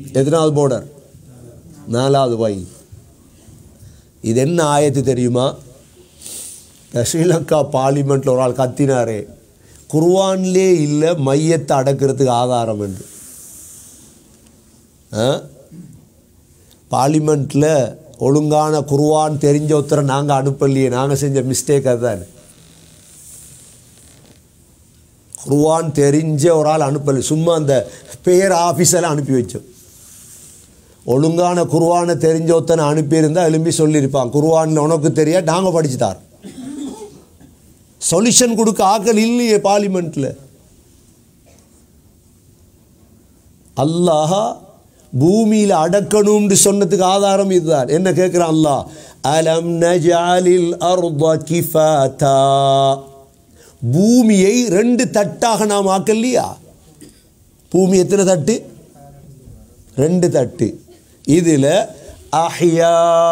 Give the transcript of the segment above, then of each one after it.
எத்தனாவது border? 4வது வாயில். இது என்ன ஆயத்து தெரியுமா? ஸ்ரீலங்கா பார்லிமெண்ட்டில் ஒரு ஆள் கத்தினாரே, குர்ஆன்லே இல்லை மையத்தை அடக்கிறதுக்கு ஆதாரம் என்று. பார்லிமெண்ட்டில் ஒழுங்கான குர்ஆன் தெரிஞ்ச ஒருத்தரை நாங்கள் அனுப்பலையே, நாங்கள் செஞ்ச மிஸ்டேக் அதுதான். குர்ஆன் தெரிஞ்ச ஒரு ஆள் அனுப்பலை, சும்மா அந்த பேர் ஆஃபீஸெல்லாம் அனுப்பி வச்சோம். ஒழுங்கான குர்ஆனை தெரிஞ்ச ஒருத்தனை அனுப்பியிருந்தால் எழும்பி சொல்லியிருப்பான், குர்ஆனில் உனக்கு தெரியா, நாங்கள் படிச்சுட்டார். சொல்யூஷன் கொடுக்க ஆக்கள் இல்லையே பார்லிமெண்ட்டில். அல்லாஹ் பூமியில் அடக்கணும்னு சொன்னதுக்கு ஆதாரம் இதுதான். என்ன கேட்குறான் அல்லாஹ்? அலம் நஜஅலில் அர்த கிஃபாதா, பூமியை 2 தட்டாக நாம் ஆக்கலையா? பூமி எத்தனை தட்டு? 2 தட்டு. இதில் அஹ்யா,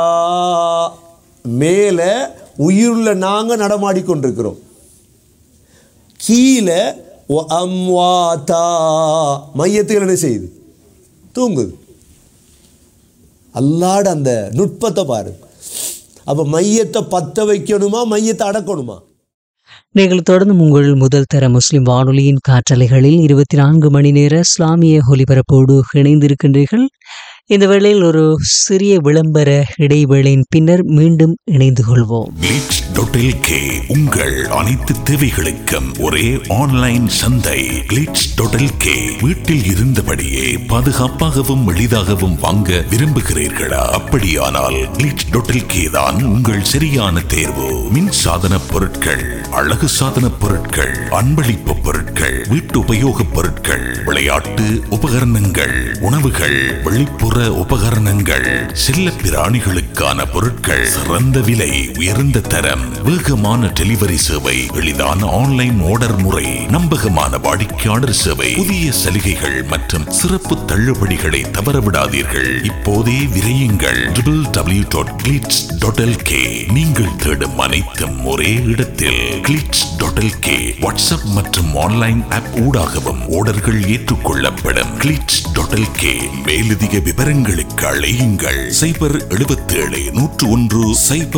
மேலே உயிருள்ள நாங்கள் நடமாடிக்கொண்டிருக்கிறோம், கீழே அம்வாதா, மையத்துகள் என்ன செய்யுது? தூங்குது. அல்லாட அந்த நுட்பத்தை பாரு. அப்போ மையத்தை பற்ற வைக்கணுமா, மையத்தை அடக்கணுமா? நீங்கள் தொடர்ந்து உங்கள் முதல் தர முஸ்லிம் வானொலியின் காற்றலைகளில் 24 மணி நேர இஸ்லாமிய ஒலிபரப்போடு இணைந்திருக்கின்றீர்கள். இந்த வேளையில் ஒரு சிறிய விளம்பர இடைவேளையின் பின்னர் மீண்டும் இணைந்து கொள்வோம். glitch.lk உங்கள் அனைத்து தேவைகளுக்கும் ஒரே ஆன்லைன் சந்தை. glitch.lk. வீட்டில் இருந்தபடியே பாதுகாப்பாகவும் எளிதாகவும் வாங்க விரும்புகிறீர்களா? அப்படியானால் glitch.lk தான் உங்கள் சரியான தேர்வு. மின் சாதன பொருட்கள், அழகு சாதன பொருட்கள், அன்பளிப்பு பொருட்கள், வீட்டு உபயோக பொருட்கள், விளையாட்டு உபகரணங்கள், உணவுகள், வெளிப்புற உபகரணங்கள், செல்ல பிராணிகளுக்கான பொருட்கள், சிறந்த விலை, உயர்ந்த தரம், வேகமான டெலிவரி சேவை, எளிதான ஆன்லைன் ஆர்டர் முறை, நம்பகமான வாடிக்கையாளர் சேவை, புதிய சலுகைகள் மற்றும் சிறப்பு தள்ளுபடிகளை தவறவிடாதீர்கள். இப்போதே விரையுங்கள் www.glitch.lk. நீங்கள் தேடும் அனைத்தும் ஒரே இடத்தில். glitch.lk. வாட்ஸ்அப் மற்றும் ஆன்லைன் ஆப் ஊடாகவும் ஆர்டர்கள் ஏற்றுக்கொள்ளப்படும். glitch.lk. மேலதிக விவரங்களுக்கு அழையுங்கள் 077 101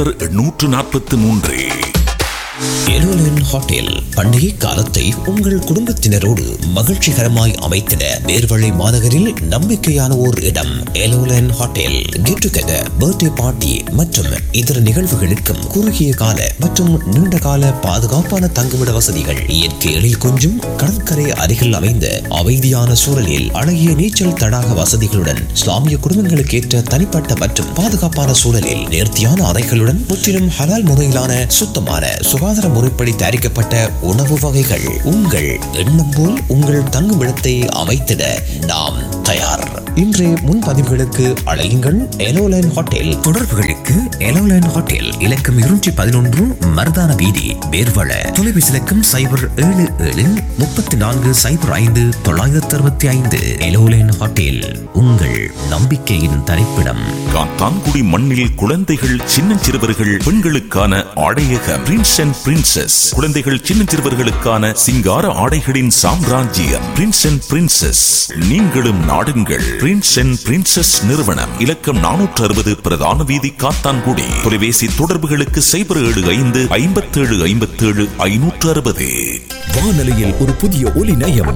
0143. எலோலன் ஹோட்டல் பண்டிகை காலத்தை உங்கள் குடும்பத்தினரோடு மகிழ்ச்சிகரமாய் அமைத்திட நேர்வழி மாநகரில் நம்பிக்கையான ஓர் இடம். எலோலன் hotel get together, birthday party மற்றும் இதர நிகழ்வுகளுக்கும் குறுகிய கால மற்றும் நீண்ட கால பாதுகாப்பான தங்குமிட வசதிகள், இயற்கை எழில் கொஞ்சும் கடற்கரை அருகில் அமைந்த அமைதியான சூழலில் அழகிய நீச்சல் தடாக வசதிகளுடன், இஸ்லாமிய குடும்பங்களுக்கு ஏற்ற தனிப்பட்ட மற்றும் பாதுகாப்பான சூழலில் நேர்த்தியான அறைகளுடன், முற்றிலும் ஹலால் முறையிலான சுத்தமான சுகாதார முறைப்படி தயாரிக்கப்பட்ட உணவு வகைகள். உங்கள் எண்ணம் போல் உங்கள் தங்குமிடத்தை அமைத்திட நாம் தயார். இன்றைய முன்பதிவுகளுக்கு அழையுங்கள் எலோலைன் ஹோட்டல். தொடர்புகளுக்கு எலோலைன் ஹோட்டல் இலக்கம் 211 மருதான வீதி, வேர்வள. தொலைபேசி இலக்கம் 077 34 05 965. எலோலைன் ஹோட்டல் உங்கள் நம்பிக்கையின் தரிப்பிடம். காத்தான்குடி மண்ணில் குழந்தைகள், சின்னஞ்சிறுவர்கள், பெண்களுக்கான ஆடையகம் பிரின்ஸ் அண்ட் பிரின்சஸ். குழந்தைகள், சின்னஞ்சிறுவர்களுக்கான சிங்கார ஆடைகளின் சாம்ராஜ்யம் பிரின்ஸ் அண்ட் பிரின்சஸ். நீங்களும் நாடுங்கள் பிரின்ஸ் அண்ட் பிரின்சஸ் நிறுவனம். இலக்கம் 460 பிரதான வீதி, காத்தான்குடி. தொலைபேசி தொடர்புகளுக்கு 075 57 57 560. வானொலியில் ஒரு புதிய ஒலி நயம்,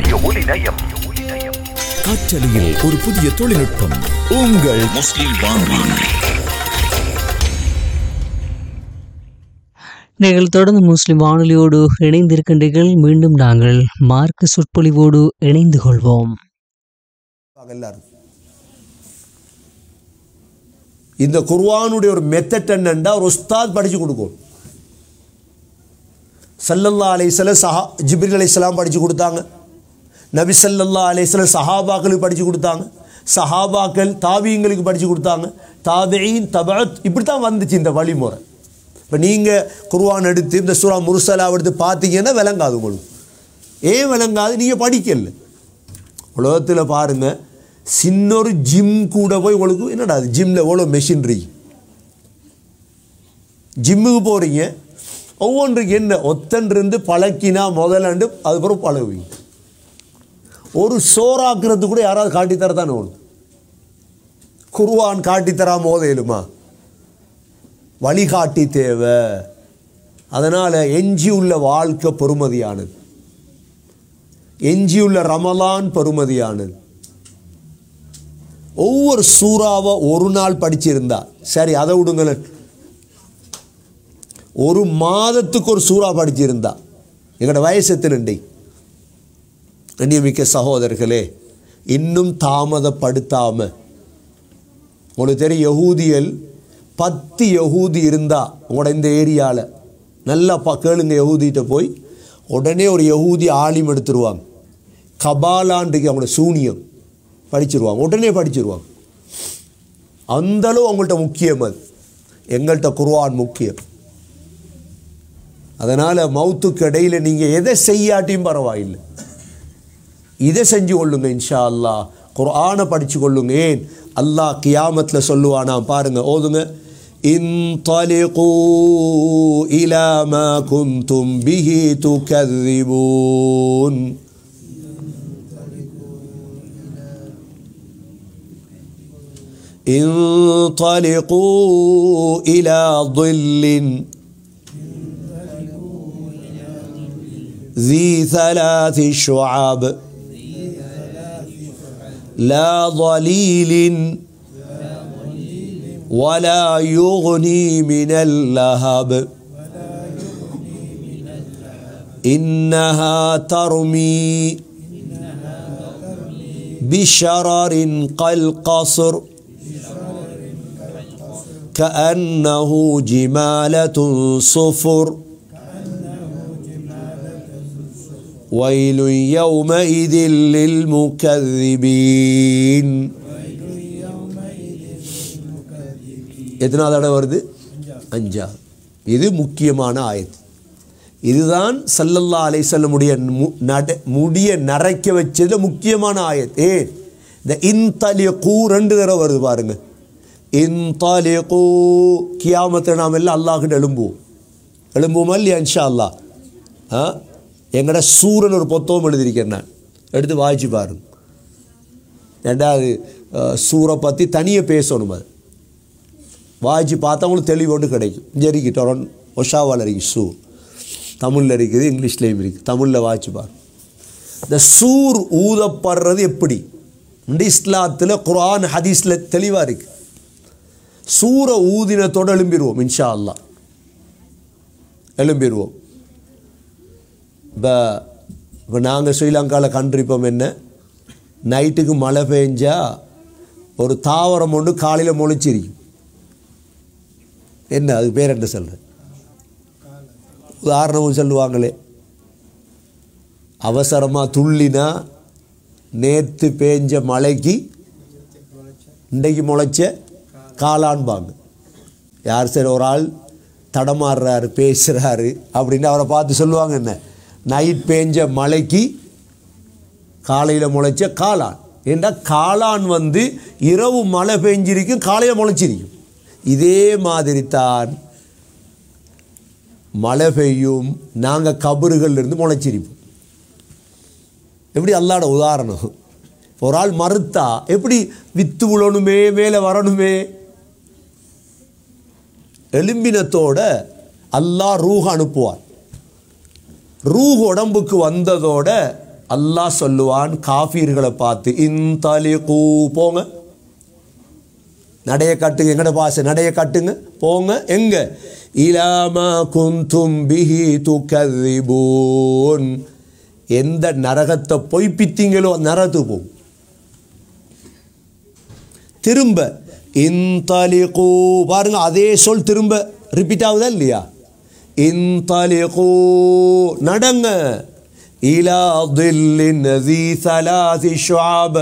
காற்றலையில் ஒரு புதிய தொழில்நுட்பம். உங்கள் முஸ்லிம் வானொலி. நீங்கள் தொடர்ந்து முஸ்லிம் வானொலியோடு இணைந்திருக்கின்றீர்கள். மீண்டும் நாங்கள் மார்க்க சொற்பொழிவோடு இணைந்து கொள்வோம். இந்த குர்ஆனுடைய ஒரு மெத்தட் என்னன்னா, ஒரு உஸ்தாத் படிச்சு கொடுக்கும். ஸல்லல்லாஹு அலைஹி வஸல்லம் ஜிப்ரீல் அலைஹிஸ்ஸலாம் படிச்சு கொடுத்தாங்க. நபி ஸல்லல்லாஹு அலைஹி வஸல்லம் சஹாபாக்களுக்கு படிச்சு கொடுத்தாங்க. சஹாபாக்கள் தாபீங்களுக்கு படிச்சு கொடுத்தாங்க. தாபீன் தபஅத், இப்படி தான் வந்துச்சு இந்த வழிமுறை. இப்போ நீங்கள் குர்ஆன் எடுத்து இந்த சூரா முர்சலா எடுத்து பார்த்தீங்கன்னா விளங்காது உங்களுக்கு. ஏன் விளங்காது? நீங்கள் படிக்கல. உலகத்தில் பாருங்கள், சின்னொரு ஜிம் கூட போய் உங்களுக்கு என்னடா அது ஜிம்மில் எவ்வளோ மெஷின்ரி. ஜிம்முக்கு போகிறீங்க, ஒவ்வொன்றுக்கு என்ன ஒத்தன்றிருந்து பழக்கினா முதலாண்டு அதுக்கப்புறம் பழகுவீங்க. ஒரு சோறாக்குறது கூட யாராவது காட்டித்தரத்தானே ஒன்று. குர்ஆன் காட்டித்தராம ஓதையிலுமா? வழிகாட்டி தேவை. அதனால் எஞ்சியுள்ள வாழ்க்கை பெறுமதியானது, எஞ்சியுள்ள ரமலான் பெறுமதியானது. ஒவ்வொரு சூறாவை ஒரு நாள் படிச்சிருந்தா சரி, அதை விடுங்களேன், ஒரு மாதத்துக்கு ஒரு சூறா படிச்சிருந்தா எங்களோட வயசு எத்தனை? கண்ணியமிக்க சகோதரர்களே, இன்னும் தாமதப்படுத்தாம, உங்களுக்கு தெரியும் யகூதியல் 10 யகூதி இருந்தால் உங்களோட இந்த ஏரியாவில் நல்லா கேளுங்க, யகூதிகிட்ட போய் உடனே ஒரு யகூதி ஆலிம் எடுத்துருவாங்க. கபாலான்றைக்கு அவங்களோட சூனியம் படிச்சிருவாங்க, உடனே படிச்சிருவாங்க. அந்தளவு அவங்கள்ட்ட முக்கியம். அது எங்கள்கிட்ட குர்ஆன் முக்கியம். அதனால் மௌத்துக்கு இடையில் நீங்கள் எதை செய்யாட்டியும் பரவாயில்லை, இதை செஞ்சு கொள்ளுங்க. இன்ஷா அல்லாஹ் குர்ஆனை படித்து கொள்ளுங்க. ஏன் அல்லாஹ் கியாமத்தில் சொல்லுவானா பாருங்க, ஓதுங்க. இன்தலிகூ இலா மா குன்தும் பிஹி துகذிபூன். இன்தலிகூ இலா ظில்லின் ذي 3 شعاب لا ظليل ولا يغني من اللهب إنها ترمي بشرر كالقصر كأنه جمالة صفر ويل يومئذ للمكذبين. எத்தனாவது தடவை வருது? 5. இது முக்கியமான ஆயத். இதுதான் ஸல்லல்லாஹு அலைஹி வஸல்லம் முடிய நரைக்க வச்சது முக்கியமான ஆயத். இந்த இன்தலிகூ 2 தடவை வருது பாருங்க. இன்தலிகூ கியாமத்தை நாம் எல்லாம் அல்லாஹ்கிட்ட எழும்புவோமா இல்லையா? இன்ஷா அல்லாஹ். எங்கட சூரன் ஒரு புத்தகம் எழுதியிருக்கேன், நான் எடுத்து வாய்ச்சி பாருங்க. ரெண்டாவது சூரை பற்றி தனியாக பேசணும், அது வாய்ச்சி பார்த்தா உங்களுக்கு தெளிவு ஒன்று கிடைக்கும். இங்கே இருக்குது ஒஷாவால் இருக்குது சூர், தமிழில் இருக்குது, இங்கிலீஷ்லேயும் இருக்குது. தமிழில் வாய்ச்சி பாருங்க. இந்த சூர் ஊதப்படுறது எப்படி இந்த இஸ்லாத்தில் குர்ஆன் ஹதீஸில் தெளிவாக இருக்குது. சூரை ஊதினத்தோடு எழும்பிடுவோம் இன்ஷா அல்லாஹ், எழும்பிடுவோம். இப்போ நாங்கள் ஸ்ரீலங்காவில் கண்டிருப்போம் என்ன, நைட்டுக்கு மழை பெஞ்சால் ஒரு தாவரம் ஒன்று காலையில் முளைச்சிருக்கும். என்ன அதுக்கு பேர் என்ன சொல்கிறேன்? உதாரணமும் சொல்லுவாங்களே, அவசரமாக துள்ளினா நேற்று பேஞ்ச மழைக்கு இன்றைக்கு முளைச்ச காளான்பாங்க. யார் சரி ஒரு ஆள் தடமாறுறாரு, பேசுகிறாரு அப்படின்னு அவரை பார்த்து சொல்லுவாங்க என்ன, நைட் பேஞ்ச மழைக்கு காலையில் முளைச்ச காளான். ஏன்னா காளான் இரவு மழை பெஞ்சிருக்கும், காலையில் முளைச்சிருக்கும். இதே மாதிரி தான் மழை பெய்யும், நாங்கள் கபறுகள்லேருந்து முளைச்சிருப்போம். எப்படி அல்லாஹ்வோட உதாரணம். ஒரு ஆள் மறுத்தா எப்படி வித்து விழணுமே, மேலே வரணுமே. எலும்பினத்தோட அல்லாஹ் ரூஹ் அனுப்புவார். ரூஹ் உடம்புக்கு வந்ததோட அல்லாஹ் சொல்லுவான் காஃபீர்களை பார்த்து, இன்தலிகூ போங்க, நடைய காட்டுங்க, எங்கட பாச நடைய காட்டுங்க, போங்க எங்க, இலா மா குன்தும் பிஹி துகذிபூன், எந்த நரகத்தை பொய்ப்பித்தீங்களோ நரகத்துக்கு போகும். திரும்ப இன்தலிகூ பாருங்க, அதே சொல் திரும்ப ரிப்பீட் ஆகுதா இல்லையா? இன்தலிகூ நடங்க, இலா தில்லின் ذي 3 شعاب,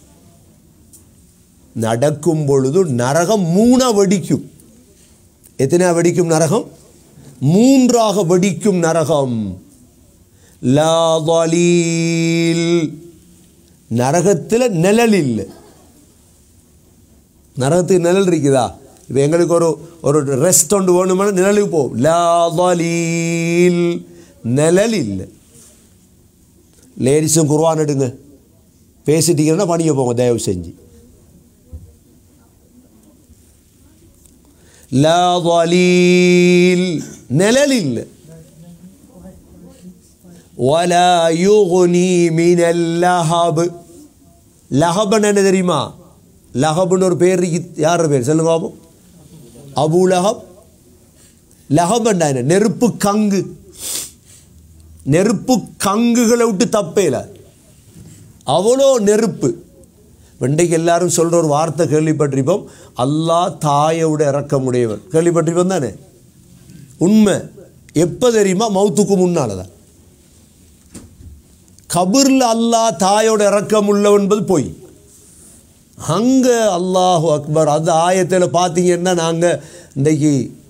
நடக்கும் பொழுது நரகம் 3 வெடிக்கும். எத்தனை வெடிக்கும் நரகம்? 3ஆக வெடிக்கும் நரகம். லா தலீல், நரகத்தில் நிழல் இல்லை. நரகத்துக்கு நிழல் இருக்குதா? இப்போ எங்களுக்கு ஒரு ரெஸ்ட் ஒன்று வேணுமான நிழலுக்கு போகும். லா தலீல், நிழல் இல்லை. லேடிஸும் குர்ஆன் எடுங்க, பேசிட்டீங்கன்னா பணிய போங்க தயவு செஞ்சு. லா ظலீல் நிழல் இல்லை. வலா யுக்னி மினல் லஹப். லஹப்னு என்ன தெரியுமா? லஹப்னு ஒரு பேர், யார் பேர் சொல்லுங்க பாப்போம்? அபூ லஹப். லஹப்னா என்ன? நெருப்பு கங்கு. நெருப்பு கங்குகளை விட்டு தப்பேல, அவ்வளோ நெருப்பு. இன்றைக்கு எல்லாரும் சொல்கிற ஒரு வார்த்தை கேள்விப்பட்டிருப்போம், அல்லாஹ் தாயோட இறக்கமுடையவர். கேள்விப்பட்டிருப்போம் தானே? உண்மை. எப்போ தெரியுமா? மௌத்துக்கு முன்னால் தான். கபூரில் அல்லாஹ் தாயோட இறக்கம் உள்ளவன் என்பது போய், அங்கே அல்லாஹு அக்பர். அந்த ஆயத்தில் பார்த்தீங்கன்னா நாங்கள் இன்றைக்கு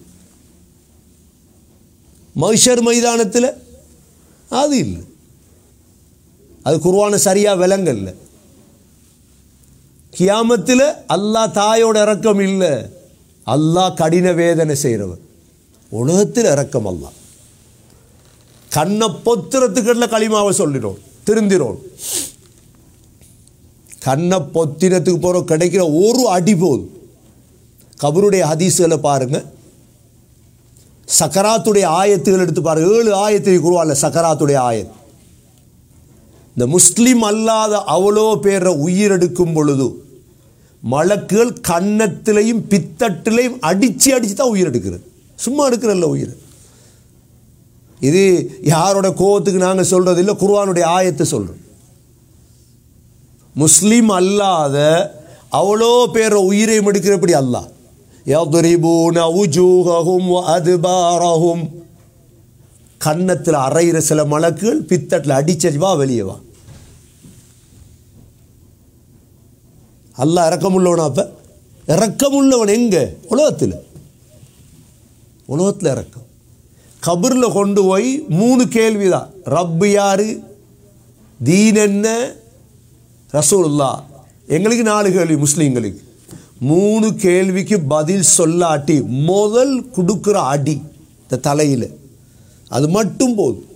மஹ்ஷர் மைதானத்தில் அது இல்லை, அது குர்ஆனை சரியாக விளங்கல்ல. கியாமத்தில் அல்லாஹ் தாயோட இறக்கம் இல்லை, அல்லாஹ் கடின வேதனை செய்கிறவர். உலகத்தில் இறக்கம் அல்லாஹ். கண்ணை பொத்துறதுக்குள்ள களிமாவை சொல்லிடும், திருந்திரோம். கண்ணை பொத்தினத்துக்கு போகிற கிடைக்கிற ஒரு அடி போதும். கபருடைய ஹதீஸ்களை பாருங்கள், சக்கராத்துடைய ஆயத்துகள் எடுத்து பாருங்கள். 7 ஆயத்தை குர்ஆன்ல சக்கராத்துடைய ஆயத். இந்த முஸ்லீம் அல்லாத அவ்வளோ பேரை உயிரெடுக்கும் பொழுது மலக்குகள் கன்னத்திலையும் பித்தட்டிலையும் அடித்து அடித்து தான் உயிர் எடுக்கிறது. சும்மா எடுக்கிறல்ல உயிர். இது யாரோட கோபத்துக்கு நாங்கள் சொல்கிறது இல்லை, குர்ஆனுடைய ஆயத்தை சொல்கிறோம். முஸ்லீம் அல்லாத அவ்வளோ பேரை உயிரையும் எடுக்கிறபடி அல்லாஹ். யضربون وجوههم وأدبارهم. கன்னத்தில் அறையிற சில மலக்குகள் பித்தட்டில் அடிச்சடிவா வெளியே வா. அல்லாஹ் இறக்கமுள்ளவனா? அப்போ இறக்கமுள்ளவன் எங்கே? உலகத்தில். உலகத்தில் இறக்கம். கபரில் கொண்டு போய் 3 கேள்வி தான். ரப்பு யாரு, தீன் என்ன, ரசூலுல்லாஹ். எங்களுக்கு 4 கேள்வி முஸ்லீம்களுக்கு. 3 கேள்விக்கு பதில் சொல்லாட்டி முதல் கொடுக்குற அடி இந்த தலையில், அது மட்டும் போதும்.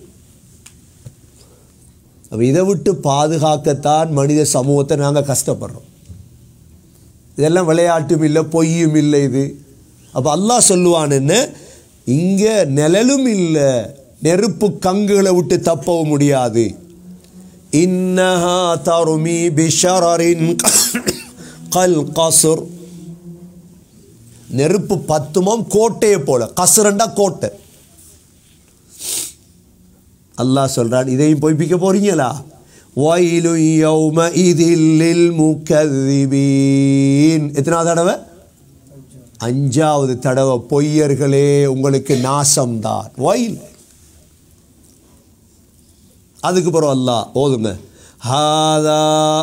அப்போ இதை விட்டு பாதுகாக்கத்தான் மனித சமூகத்தை நாங்கள் கஷ்டப்படுறோம். இதெல்லாம் விளையாட்டும் இல்லை, பொய்யும் இல்லை இது. அப்போ அல்லாஹ் சொல்லுவான் என்ன, இங்கே நிழலும் இல்லை, நெருப்பு கங்குகளை விட்டு தப்பவும் முடியாது. இன்னஹா தர்மி பிஷரரின் கல் கஸ்ர். நெருப்பு பத்துமம் கோட்டையை போல. கஸ்ரண்டா கோட்டை. அல்லாஹ் சொல்றான், இதையும் பொய்ப்பிக்க போறீங்களா? வயலு யௌமஇதில் லில் முகذிபீன். எத்தனாவது தடவை? 5வது தடவை. பொய்யர்களே, உங்களுக்கு நாசம்தான். வயல். அதுக்கு பிறகு அல்லாஹ் ஓதுங்க, ஹாதா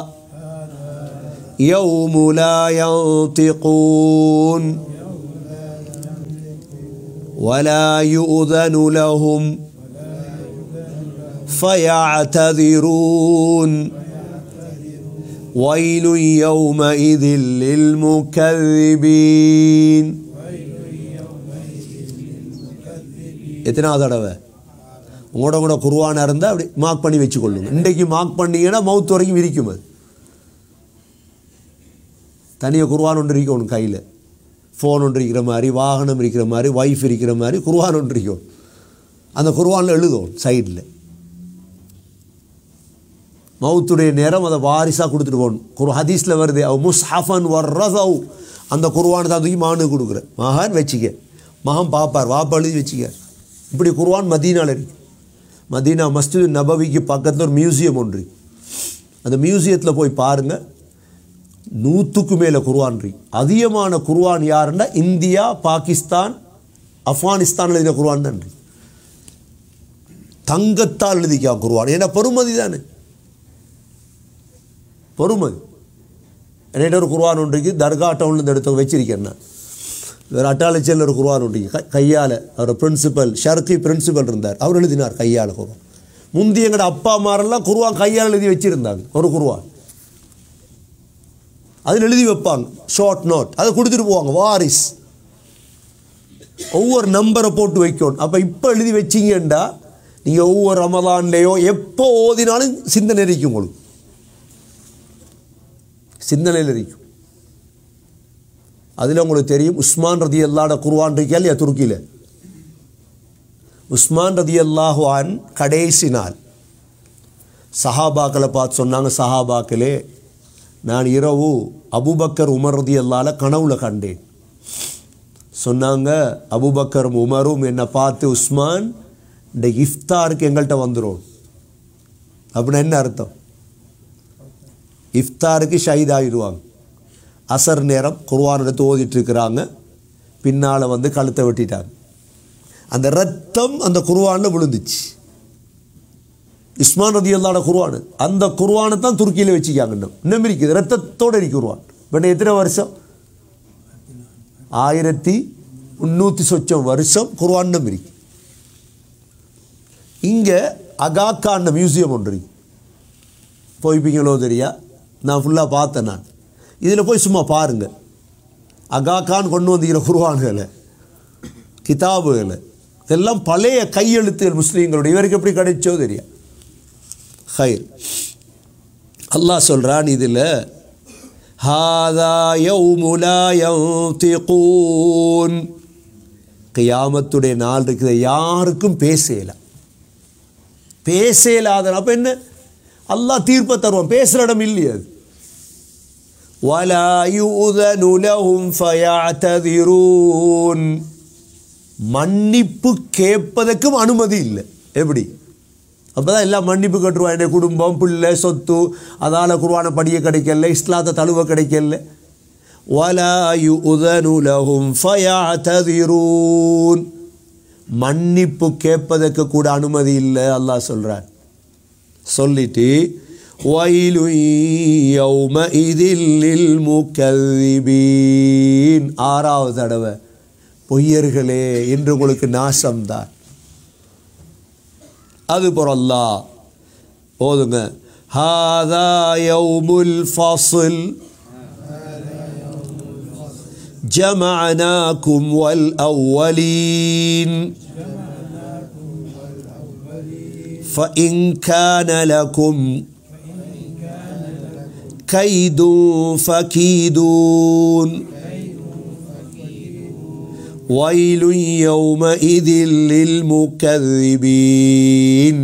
யௌமு லா யன்திகூன் வலா யுதனு லஹும் ஃபயஅததிரூன் வயலு யௌமஇதில் லில் முகذிபீன். எத்தனாவது தடவை? உங்களோட குர்ஆனாக இருந்தால் அப்படி மார்க் பண்ணி வச்சுக்கொள்ளுங்க. இன்றைக்கு மார்க் பண்ணிங்கன்னா மவுத் வரைக்கும் இருக்கும். அது தனியாக குர்ஆன் ஒன்று இருக்கும் ஒன்று கையில். ஃபோன் ஒன்று இருக்கிற மாதிரி, வாகனம் இருக்கிற மாதிரி, வைஃப் இருக்கிற மாதிரி குர்ஆன் ஒன்று இருக்கும். அந்த குர்ஆனில் எழுதும் சைடில். மவுத்துடைய நேரம் அதை வாரிசாக கொடுத்துட்டு போகணும். ஹதீஸில் வருது, முஸ்ஹஃபன் வர்ரஸவ். அந்த குர்ஆன் தான் தூக்கி மகனுக்கு கொடுக்குற. மகன் வச்சுக்க, மகன் பார்ப்பார், வாப்பா எழுதி வச்சுக்க. இப்படி குர்ஆன் மதீனாவில் இருக்கு. மதீனா மஸ்ஜித் நபவிக்கு பக்கத்தில் ஒரு மியூசியம் ஒன்று. அந்த மியூசியத்தில் போய் பாருங்கள், 100க்கு மேலே குர்ஆன் இருக்கு. அதிகமான குர்ஆன் யாருன்னா இந்தியா, பாகிஸ்தான், ஆப்கானிஸ்தான் எழுதின குர்ஆன் தான் இருக்கு. தங்கத்தால் எழுதிக்கா குர்ஆன். ஏன்னா பொறுமதி தானே, பொறுமதி. என்கிட்ட ஒரு குர்ஆன் ஒன்று இருக்குது, தர்கா டவுன்லேருந்து எடுத்து வச்சிருக்கேன் நான். வேறு அட்டாளச்சியில் ஒரு குர்ஆன் ஒன்று கையால். அவர் பிரின்சிபல் ஷர்கி பிரின்சிபல் இருந்தார், அவர் எழுதினார் கையால் குர்ஆன். முந்தி எங்களோட அப்பா அம்மாரெல்லாம் குர்ஆன் கையால் எழுதி வச்சுருந்தாங்க. ஒரு குர்ஆன் அதில் எழுதி வைப்பாங்க, ஷார்ட் நோட், அதை கொடுத்துட்டு போவாங்க வாரிஸ். ஒவ்வொரு நம்பரை போட்டு வைக்கணும். அப்போ இப்போ எழுதி வச்சிங்கண்டா நீங்கள் ஒவ்வொரு ரமலான்லேயோ எப்போ ஓதினாலும் சிந்தனை இருக்கும். உங்களுக்கு சிந்தனையில் இருக்கும். அதில் உங்களுக்கு தெரியும் உஸ்மான் ரதியல்லாஹு குர்ஆன் இருக்கா இல்லையா துருக்கியில், உஸ்மான் ரதியல்லாஹு அன் கடைசி நாள் சஹாபாக்களை பார்த்து சொன்னாங்க, சஹாபாக்களே நான் இரவு அபூபக்கர் உமர் ரதியல்லாஹு கனவுல கண்டேன். சொன்னாங்க அபூபக்கரும் உமரும் என்னை பார்த்து, உஸ்மான் இந்த இஃப்தாருக்கு எங்கள்கிட்ட வந்துடும் அப்படின்னா என்ன அர்த்தம்? இஃப்தாருக்கு ஷஹீதாகிடுவாங்க. அசர் நேரம் குர்ஆன் எடுத்து ஓதிட்டு இருக்கிறாங்க, பின்னால் வந்து கழுத்தை வெட்டிட்டாங்க. அந்த ரத்தம் அந்த குர்ஆனில் விழுந்துச்சு. உஸ்மான் ரதியல்லாஹு குர்ஆன், அந்த குர்ஆனை தான் துருக்கியில் வச்சுக்காங்க. இன்னும் இருக்குது, ரத்தத்தோடு இருக்கு குர்ஆன். இப்போ எத்தனை வருஷம்? 1300 சொச்சம் வருஷம் குர்ஆன் இருக்கு. இங்கே அகாக்கான மியூசியம் ஒன்று இருக்கு, போய்ப்பீங்களோ தெரியா, நான் ஃபுல்லாக பார்த்தேன். நான் இதில் போய் சும்மா பாருங்கள், அகாக்கான் கொண்டு வந்திருக்கிற குர்ஆன்களை, கிதாபுகளை, இதெல்லாம் பழைய கையெழுத்துகள் முஸ்லீம்களுடைய. இவருக்கு எப்படி கிடைச்சோ தெரியா. ஹைர், அல்லாஹ் சொல்கிறான் இதில், ஹாதா யௌமு லா யன்திகூன், கியாமத்துடைய நாள் இருக்குது, யாருக்கும் பேசலாம். பேசலாத அப்போ என்ன? அல்லாஹ் தீர்ப்பை தருவான், பேசுகிற இடம் இல்லையே அது. வலா யுதனு லஹும் ஃபயஅததிரூன், மன்னிப்பு கேட்பதற்கும் அனுமதி இல்லை. எப்படி? அப்போ தான் எல்லாம் மன்னிப்பு கட்டுருவான். என்னுடைய குடும்பம், பிள்ளை, சொத்து, அதால் குர்ஆனை படிக்க கிடைக்கல, இஸ்லாத்தை தழுவ கிடைக்கல. வலா யுதனு லஹும் ஃபயஅததிரூன், மன்னிப்பு கேட்பதற்கு கூட அனுமதி இல்லை அல்லாஹ் சொல்கிறார். சொல்லிட்டு வயலு யௌமஇதில் லில் முகذிபீன், 6வது தடவை, பொய்யர்களே என்று உங்களுக்கு நாசம்தான். அதுபோல் அல்லாஹ் ஓதுங்க, ஹாதா யௌமுல் ஃபஸ்ல் جمعناكم والأولين فإن كان لكم كيد فكيدون ويل يومئذ للمكذبين.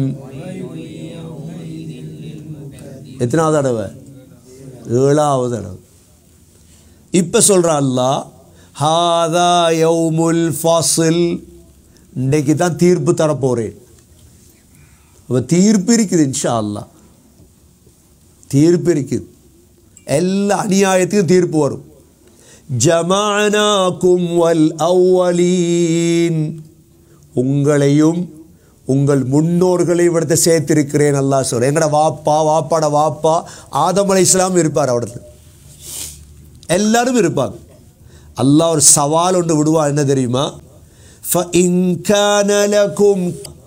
எத்தனாவது தடவை? 7வது தடவை. இப்போ சொல்கிற அல்லாஹ், ஹாதா யௌமுல் ஃபஸ்ல், இன்றைக்கு தான் தீர்ப்பு தரப்போகிறேன். அப்போ தீர்ப்பு இருக்குது, இன்ஷா அல்லாஹ் தீர்ப்பு இருக்குது. எல்லா அநியாயத்துக்கும் தீர்ப்பு வரும். ஜமஅனாக்கும் வல் அவ்வலீன், உங்களையும் உங்கள் முன்னோர்களை இவிடத்தை சேர்த்திருக்கிறேன் அல்லாஹ் சொல்கிறேன். எங்கட வாப்பாட வாப்பா ஆதம் அலைஹிஸ்ஸலாம் இருப்பார், அவடத்தில் எல்லாரும் இருப்பாங்க. அல்லாஹ் ஒரு சவால் ஒன்று விடுவா, என்ன தெரியுமா? فَإِنْ كَانَ لَكُمْ